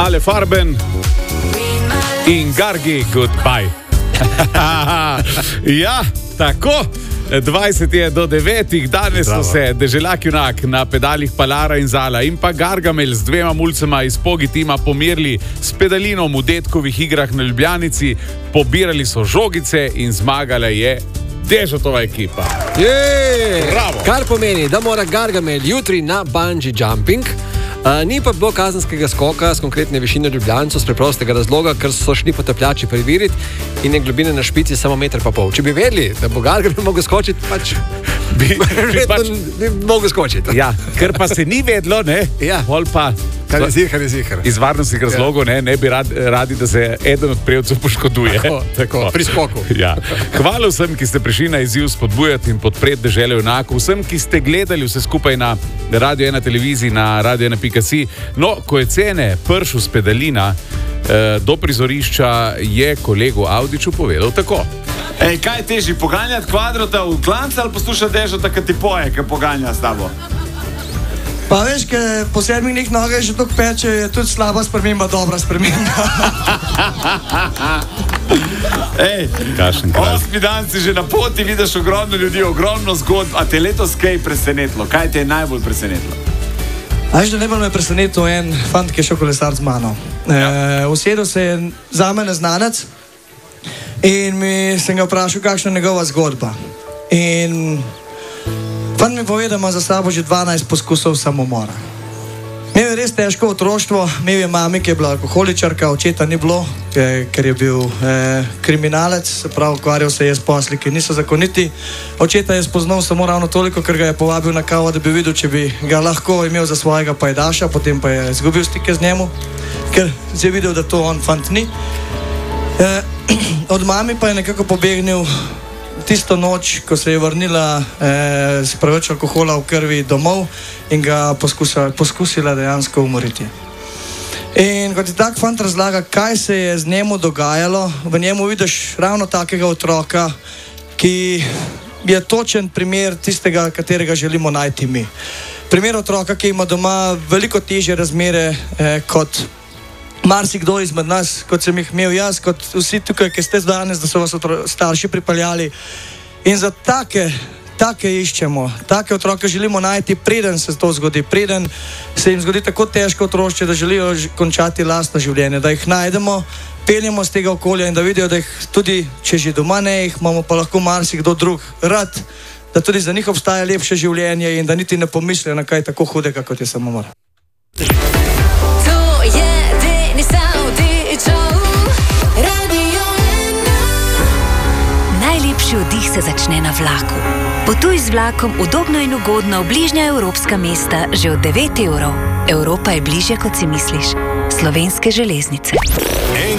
Ale Farben in Gargi Goodbye. Ja, tako. 20 je do 9, danes so se Deželak Junak na pedalih Palara in Zala in pa Gargamel z dvema mulcema iz Pogi tima pomirili s pedalinom v detkovih igrah na Ljubljanici, pobirali so žogice in zmagala je Dežotova ekipa. Kar pomeni, da mora Gargamel jutri na bungee jumping. Ni pa bilo kazenskega skoka z konkretne višine Ljubljancev z preprostega razloga, ker so šli potapljači preveriti in je globina na špici samo 1,5 metra. Če bi vedeli, da bo Gargamel mogel skočiti, bi mogel skočiti. Ja, ker pa se ni vedlo, ne? Ja. Pa Kar je zihar. Iz varnostnih razlogov ne bi radi, da se eden od prejevcev poškoduje. Tako, pri skoku. Ja. Hvala vsem, ki ste prišli na izziv spodbujati in podpreti Deželo Junakov, vsem, ki ste gledali vse skupaj na Radio 1 televiziji, na radio1.si. No, ko je Cene prišel s pedalina do prizorišča, je kolegu Avdiću povedal tako. Kaj je težji, poganjati kvadrota v klanca ali poslušati Dežota, ki ti poje, ki poganja s tabo? Pa veš, ker po 7 dneh noge že toliko peče, je tudi slaba sprememba, dobra sprememba. Osmi dan si že na poti, vidiš ogromno ljudi, ogromno zgodb, a te letos kaj presenetilo? Kaj te je najbolj presenetilo? Najbolj me je presenetil en fant, ki je šel kolesar z mano. Usedel se je za me neznanec in sem ga vprašal, kakšna je njegova zgodba. In fant mi pove, da ima za sabo že 12 poskusov samomora. Imel je res težko otroštvo, imel je mami, ki je bila alkoholičarka, očeta ni bilo, ker je bil kriminalec, se pravi, ukvarjal se je s posli, ki niso zakoniti. Očeta je spoznal samo ravno toliko, ker ga je povabil na kavo, da bi videl, če bi ga lahko imel za svojega pajdaša, potem pa je izgubil stike z njemu, ker je videl, da to on fant ni. Od mami pa je nekako pobegnil tisto noč, ko se je vrnila s preveč alkohola v krvi domov in ga poskusila dejansko umoriti. In kot je tak fant razlaga, kaj se je z njemu dogajalo, v njemu vidiš ravno takega otroka, ki je točen primer tistega, katerega želimo najti mi. Primer otroka, ki ima doma veliko težje razmere kot marsikdo izmed nas, kot sem jih imel jaz, kot vsi tukaj, ki ste danes, da so vas starši pripeljali. In za take iščemo, take otroke želimo najti, preden se to zgodi, preden se jim zgodi tako težko otroštvo, da želijo končati lastno življenje, da jih najdemo, peljemo z tega okolja in da vidijo, da jih tudi, če že doma ne, jih imamo pa lahko marsikdo drug rad, da tudi za njih obstaja lepše življenje in da niti ne pomislijo na kaj tako hudega, kot je samomor. Najlepši oddih se začne na vlaku. Potuj z vlakom udobno in ugodno v bližnja evropska mesta že od 9 €. Evropa je bližje, kot si misliš. Slovenske železnice.